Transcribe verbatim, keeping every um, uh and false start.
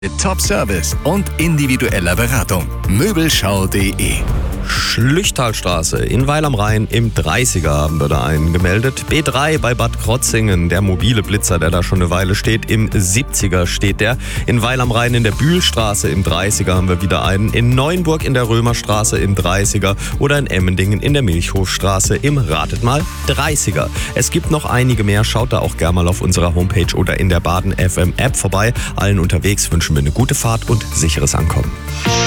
Mit Top-Service und individueller Beratung. Möbelschau punkt de. Schlüchtalstraße in Weil am Rhein im dreißiger haben wir da einen gemeldet. B drei bei Bad Krotzingen, der mobile Blitzer, der da schon eine Weile steht. Im siebziger steht der. In Weil am Rhein in der Bühlstraße im dreißiger haben wir wieder einen. In Neuenburg in der Römerstraße im dreißiger oder in Emmendingen in der Milchhofstraße im, ratet mal, dreißiger. Es gibt noch einige mehr. Schaut da auch gerne mal auf unserer Homepage oder in der Baden F M App vorbei. Allen unterwegs wünschen wir eine gute Fahrt und sicheres Ankommen.